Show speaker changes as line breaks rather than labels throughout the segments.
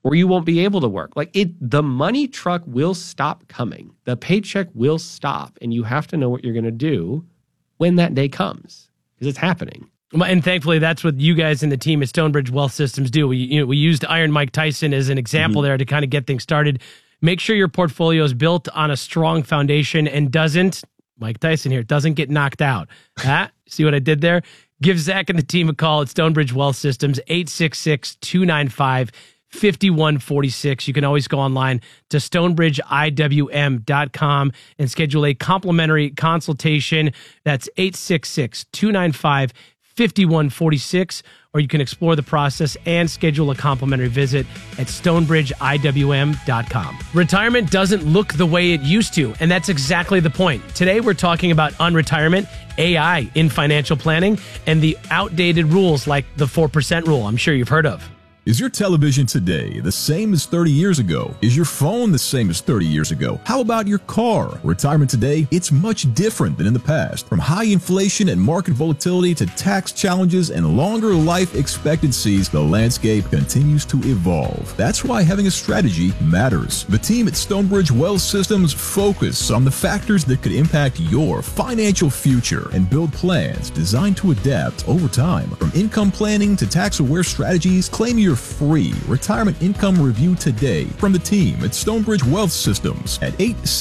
or you won't be able to work. The money truck will stop coming. The paycheck will stop, and you have to know what you're going to do when that day comes, because it's happening.
And thankfully, that's what you guys and the team at Stonebridge Wealth Systems do. We used Iron Mike Tyson as an example there to kind of get things started. Make sure your portfolio is built on a strong foundation and doesn't get knocked out. See what I did there? Give Zach and the team a call at Stonebridge Wealth Systems, 866-295-5146. You can always go online to stonebridgeiwm.com and schedule a complimentary consultation. That's 866-295-5146, or you can explore the process and schedule a complimentary visit at stonebridgeiwm.com. Retirement doesn't look the way it used to, and that's exactly the point. Today, we're talking about unretirement, AI in financial planning, and the outdated rules like the 4% rule I'm sure you've heard of.
Is your television today the same as 30 years ago? Is your phone the same as 30 years ago? How about your car? Retirement today, it's much different than in the past. From high inflation and market volatility to tax challenges and longer life expectancies, the landscape continues to evolve. That's why having a strategy matters. The team at Stonebridge Wealth Systems focus on the factors that could impact your financial future and build plans designed to adapt over time. From income planning to tax-aware strategies, claim your free retirement income review today from the team at Stonebridge Wealth Systems at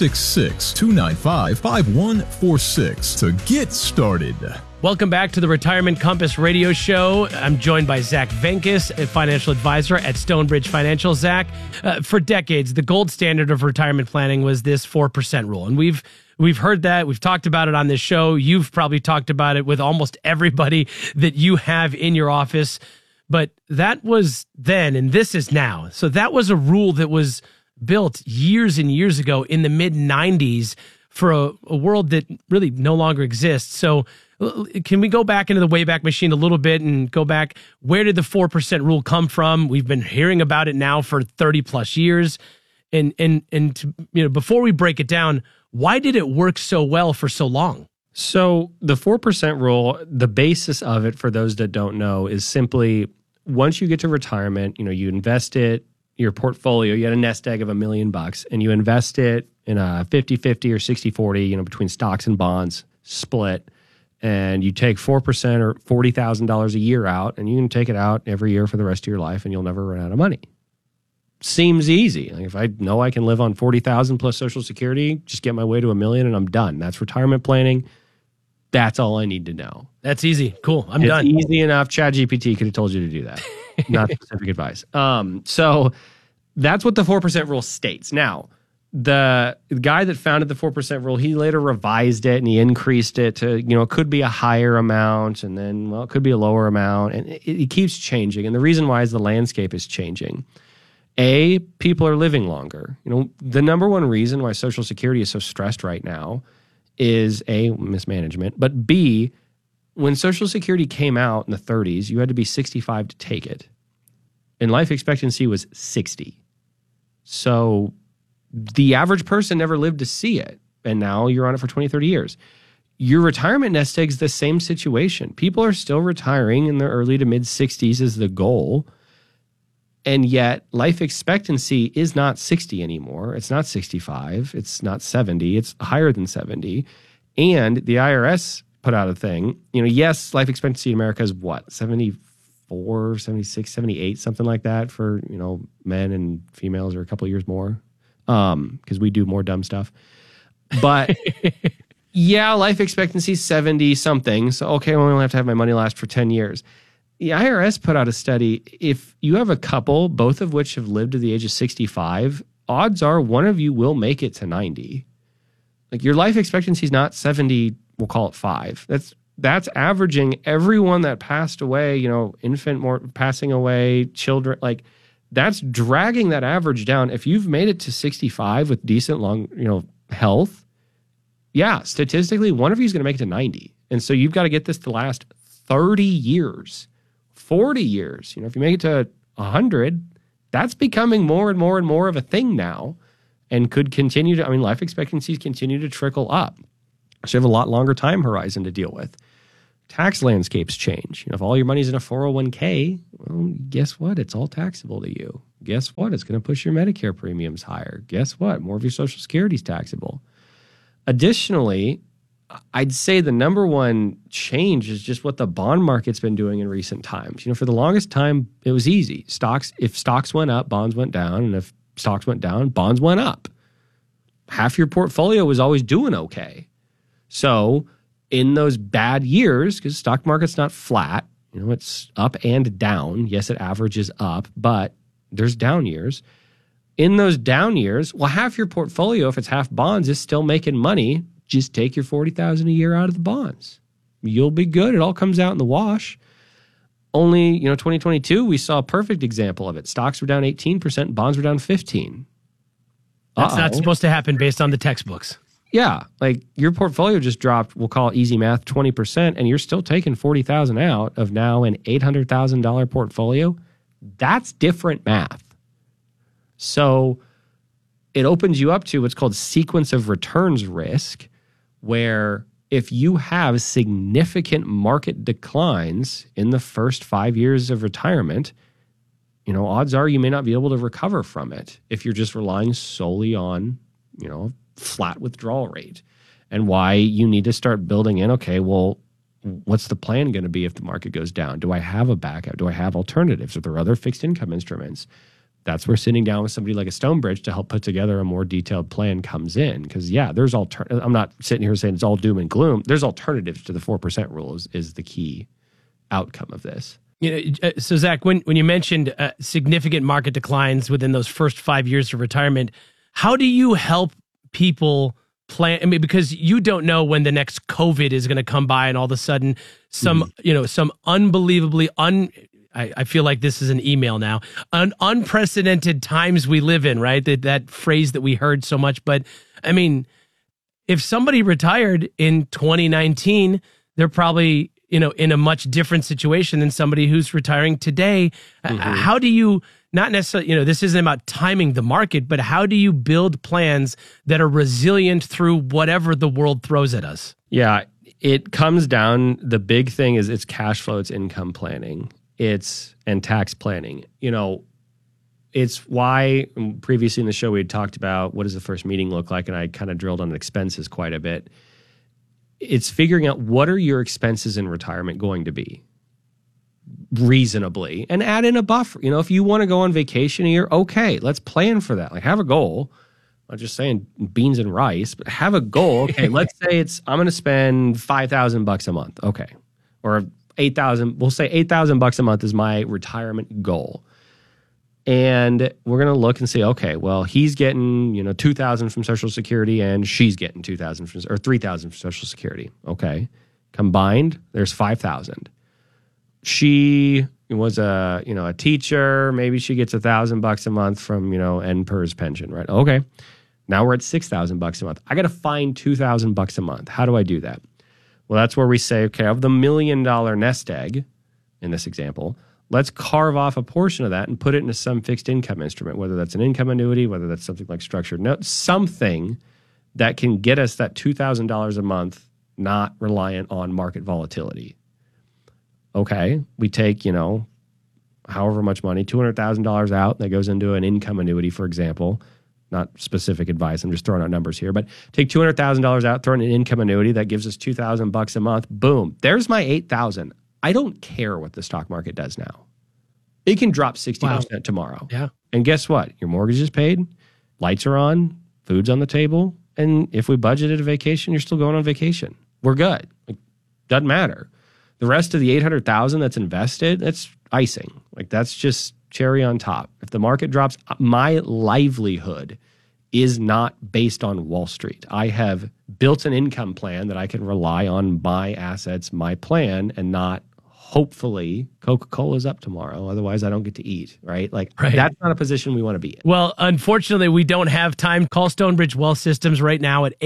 866-295-5146 to get started.
Welcome back to the Retirement Compass radio show. I'm joined by Zach Venkis, a financial advisor at Stonebridge Financial. Zach, for decades, the gold standard of retirement planning was this 4% rule. And we've heard that. We've talked about it on this show. You've probably talked about it with almost everybody that you have in your office. But that was then, and this is now. So that was a rule that was built years and years ago in the mid-90s for a world that really no longer exists. So can we go back into the Wayback Machine a little bit and go back? Where did the 4% rule come from? We've been hearing about it now for 30 plus years. And before we break it down, why did it work so well for so long?
So the 4% rule, the basis of it, for those that don't know, is simply once you get to retirement, you invest it, your portfolio, you had a nest egg of $1 million, and you invest it in a 50-50 or 60-40, between stocks and bonds, split, and you take 4% or $40,000 a year out, and you can take it out every year for the rest of your life, and you'll never run out of money. Seems easy. Like, if I know I can live on $40,000 plus Social Security, just get my way to $1 million, and I'm done. That's retirement planning. That's all I need to know.
That's easy. Cool. I'm done.
Easy enough. ChatGPT could have told you to do that. Not specific advice. So that's what the 4% rule states. Now, the guy that founded the 4% rule, he later revised it and he increased it to, it could be a higher amount, and then, it could be a lower amount. And it keeps changing. And the reason why is the landscape is changing. A, people are living longer. The number one reason why Social Security is so stressed right now is A, mismanagement, but B, when Social Security came out in the 30s, you had to be 65 to take it. And life expectancy was 60. So the average person never lived to see it. And now you're on it for 20, 30 years. Your retirement nest egg's the same situation. People are still retiring in their early to mid 60s is the goal. And yet life expectancy is not 60 anymore. It's not 65. It's not 70. It's higher than 70. And the IRS put out a thing. Yes, life expectancy in America is what? 74, 76, 78, something like that for, men, and females are a couple of years more because we do more dumb stuff. But yeah, life expectancy is 70 something. So, okay, I only have to have my money last for 10 years. The IRS put out a study. If you have a couple, both of which have lived to the age of 65, odds are one of you will make it to 90. Like, your life expectancy is not 70, we'll call it 5. That's averaging everyone that passed away, infant passing away, children, like that's dragging that average down. If you've made it to 65 with decent long, health, yeah, statistically, one of you is going to make it to 90. And so you've got to get this to last 30 years. 40 years. If you make it to 100, that's becoming more and more and more of a thing now, and could continue to, life expectancies continue to trickle up. So you have a lot longer time horizon to deal with. Tax landscapes change. If all your money's in a 401k, well, guess what? It's all taxable to you. Guess what? It's going to push your Medicare premiums higher. Guess what? More of your Social Security is taxable. Additionally, I'd say the number one change is just what the bond market's been doing in recent times. For the longest time, it was easy. If stocks went up, bonds went down, and if stocks went down, bonds went up. Half your portfolio was always doing okay. So in those bad years, because stock market's not flat, it's up and down. Yes, it averages up, but there's down years. In those down years, well, half your portfolio, if it's half bonds, is still making money. Just take your $40,000 a year out of the bonds. You'll be good. It all comes out in the wash. Only, 2022, we saw a perfect example of it. Stocks were down 18%, bonds were down 15%.
That's not supposed to happen based on the textbooks.
Yeah, like your portfolio just dropped, we'll call it easy math, 20%, and you're still taking $40,000 out of now an $800,000 portfolio. That's different math. So it opens you up to what's called sequence of returns risk, where if you have significant market declines in the first 5 years of retirement, odds are you may not be able to recover from it if you're just relying solely on, flat withdrawal rate. And why you need to start building in, okay, well, what's the plan going to be if the market goes down? Do I have a backup? Do I have alternatives? Are there other fixed income instruments? That's where sitting down with somebody like a Stonebridge to help put together a more detailed plan comes in. Because, there's I'm not sitting here saying it's all doom and gloom. There's alternatives to the 4% rule is the key outcome of this.
So, Zach, when you mentioned significant market declines within those first 5 years of retirement, how do you help people plan? I mean, because you don't know when the next COVID is going to come by and all of a sudden some unbelievably I feel like this is an email now. Unprecedented times we live in, right? That phrase that we heard so much. But I mean, if somebody retired in 2019, they're probably, in a much different situation than somebody who's retiring today. How do you, not necessarily, this isn't about timing the market, but how do you build plans that are resilient through whatever the world throws at us?
Yeah, it comes down, the big thing is it's cash flow, it's income planning. And tax planning. It's why previously in the show we had talked about what does the first meeting look like, and I kind of drilled on expenses quite a bit. It's figuring out what are your expenses in retirement going to be reasonably, and add in a buffer. If you want to go on vacation a year, okay, let's plan for that. Like have a goal. I'm not just saying beans and rice, but have a goal. Okay, let's say I'm going to spend $5,000 a month. Okay, or $8,000, we'll say $8,000 a month is my retirement goal. And we're going to look and say, okay, well, he's getting, $2,000 from Social Security and she's getting $2,000 or $3,000 from Social Security. Okay. Combined, there's $5,000. She was a teacher, maybe she gets $1,000 a month from, NPERS pension, right? Okay. Now we're at $6,000 a month. I got to find $2,000 a month. How do I do that? Well, that's where we say, okay, of the $1 million nest egg, in this example, let's carve off a portion of that and put it into some fixed income instrument, whether that's an income annuity, whether that's something like structured note, something that can get us that $2,000 a month, not reliant on market volatility. Okay, we take, however much money, $200,000 out, that goes into an income annuity, for example. Not specific advice, I'm just throwing out numbers here, but take $200,000 out, throw in an income annuity that gives us $2,000 a month. Boom, there's my $8,000. I don't care what the stock market does now. It can drop 60% tomorrow.
Yeah.
And guess what? Your mortgage is paid, lights are on, food's on the table, and if we budgeted a vacation, you're still going on vacation. We're good. Doesn't matter. The rest of the $800,000 that's invested, that's icing. That's just cherry on top. If the market drops, my livelihood is not based on Wall Street. I have built an income plan that I can rely on my assets, my plan, and not hopefully Coca-Cola's up tomorrow. Otherwise, I don't get to eat, right? That's not a position we want to be in.
Well, unfortunately, we don't have time. Call Stonebridge Wealth Systems right now at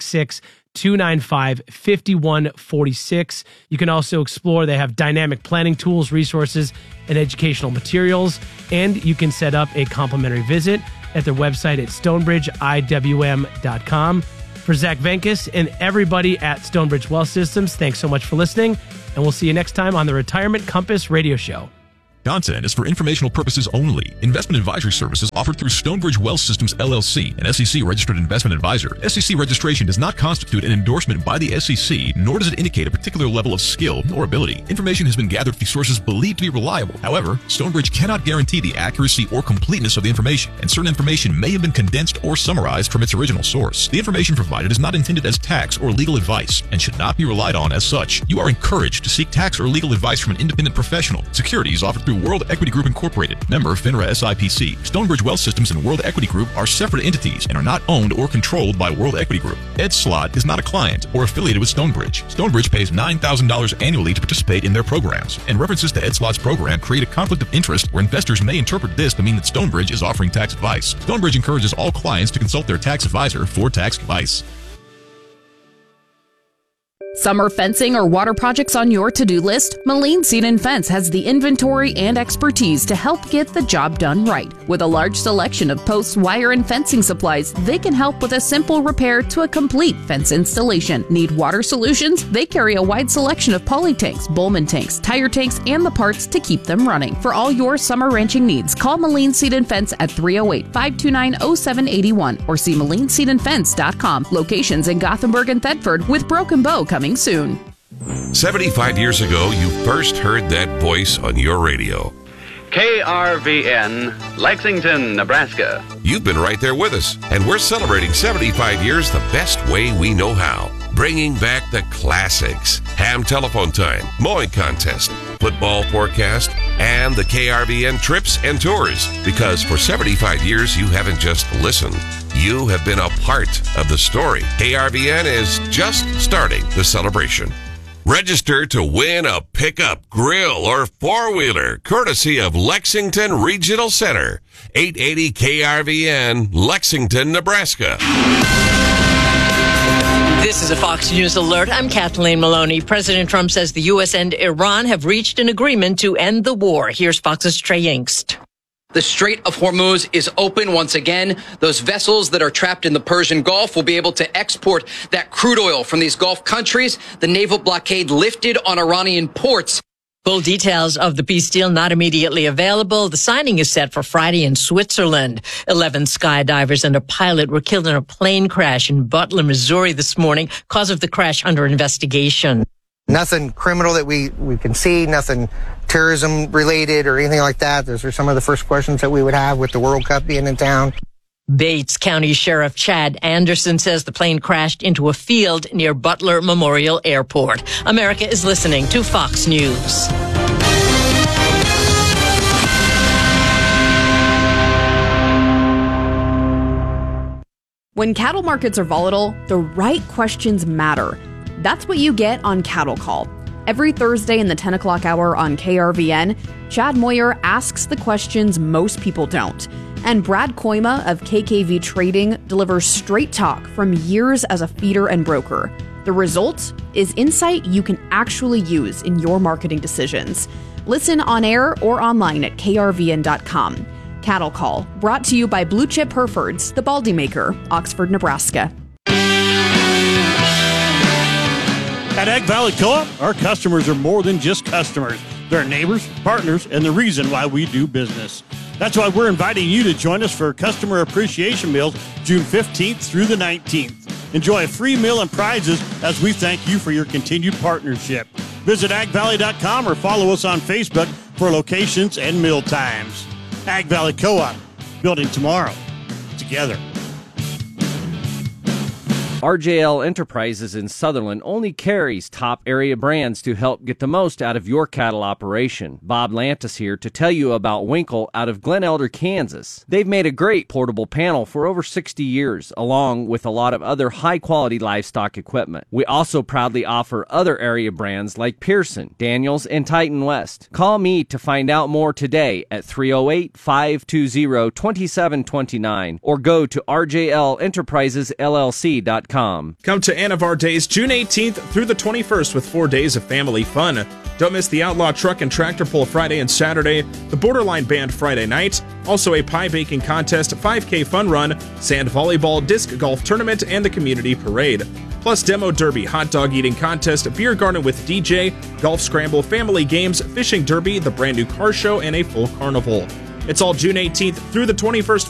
866-295-5146. You can also explore. They have dynamic planning tools, resources, and educational materials. And you can set up a complimentary visit at their website at stonebridgeiwm.com. For Zach Venkis and everybody at Stonebridge Wealth Systems, thanks so much for listening. And we'll see you next time on the Retirement Compass Radio Show.
Content is for informational purposes only. Investment advisory services offered through Stonebridge Wealth Systems LLC, an SEC-registered investment advisor. SEC registration does not constitute an endorsement by the SEC, nor does it indicate a particular level of skill or ability. Information has been gathered through sources believed to be reliable. However, Stonebridge cannot guarantee the accuracy or completeness of the information, and certain information may have been condensed or summarized from its original source. The information provided is not intended as tax or legal advice and should not be relied on as such. You are encouraged to seek tax or legal advice from an independent professional. Securities offered through World Equity Group Incorporated, member FINRA SIPC. Stonebridge Wealth Systems and World Equity Group are separate entities and are not owned or controlled by World Equity Group. Ed Slott is not a client or affiliated with Stonebridge. Stonebridge pays $9,000 annually to participate in their programs, and references to Ed Slott's program create a conflict of interest where investors may interpret this to mean that Stonebridge is offering tax advice. Stonebridge encourages all clients to consult their tax advisor for tax advice.
Summer fencing or water projects on your to-do list? Moline Seed and Fence has the inventory and expertise to help get the job done right. With a large selection of posts, wire, and fencing supplies, they can help with a simple repair to a complete fence installation. Need water solutions? They carry a wide selection of poly tanks, Bowman tanks, tire tanks, and the parts to keep them running. For all your summer ranching needs, call Moline Seed and Fence at 308-529-0781 or see MolineSeedandFence.com. Locations in Gothenburg and Thetford, with Broken Bow coming soon.
75 years ago, you first heard that voice on your radio.
KRVN, Lexington, Nebraska.
You've been right there with us, and we're celebrating 75 years the best way we know how. Bringing back the classics. Ham telephone time, mowing contest, football forecast, and the KRVN trips and tours. Because for 75 years, you haven't just listened. You have been a part of the story. KRVN is just starting the celebration. Register to win a pickup, grill, or four-wheeler, courtesy of Lexington Regional Center. 880 KRVN, Lexington, Nebraska.
This is a Fox News alert. I'm Kathleen Maloney. President Trump says the U.S. and Iran have reached an agreement to end the war. Here's Fox's Trey Yingst.
The Strait of Hormuz is open once again. Those vessels that are trapped in the Persian Gulf will be able to export that crude oil from these Gulf countries. The naval blockade lifted on Iranian ports.
Full details of the peace deal not immediately available. The signing is set for Friday in Switzerland. 11 skydivers and a pilot were killed in a plane crash in Butler, Missouri this morning. Cause of the crash under investigation.
Nothing criminal that we can see, nothing terrorism related or anything like that. Those are some of the first questions that we would have with the World Cup being in town.
Bates County Sheriff Chad Anderson says the plane crashed into a field near Butler Memorial Airport. America is listening to Fox News.
When cattle markets are volatile, the right questions matter. That's what you get on Cattle Call. Every Thursday in the 10 o'clock hour on KRVN, Chad Moyer asks the questions most people don't. And Brad Koima of KKV Trading delivers straight talk from years as a feeder and broker. The result is insight you can actually use in your marketing decisions. Listen on air or online at krvn.com. Cattle Call, brought to you by Blue Chip Herefords, the Baldy Maker, Oxford, Nebraska.
At Ag Valley Co-op, our customers are more than just customers. They're neighbors, partners, and the reason why we do business. That's why we're inviting you to join us for Customer Appreciation Meals June 15th through the 19th. Enjoy a free meal and prizes as we thank you for your continued partnership. Visit agvalley.com or follow us on Facebook for locations and meal times. Ag Valley Co-op, building tomorrow together.
RJL Enterprises in Sutherland only carries top area brands to help get the most out of your cattle operation. Bob Lantis here to tell you about Winkle out of Glen Elder, Kansas. They've made a great portable panel for over 60 years, along with a lot of other high-quality livestock equipment. We also proudly offer other area brands like Pearson, Daniels, and Titan West. Call me to find out more today at 308-520-2729 or go to rjlenterprisesllc.com.
Come to Anavar Days June 18th through the 21st with 4 days of family fun. Don't miss the Outlaw Truck and Tractor Pull Friday and Saturday, the Borderline Band Friday night, also a pie baking contest, 5K fun run, sand volleyball, disc golf tournament, and the community parade. plus demo derby, hot dog eating contest, beer garden with DJ, golf scramble, family games, fishing derby, the brand new car show, and a full carnival. It's all June 18th through the 21st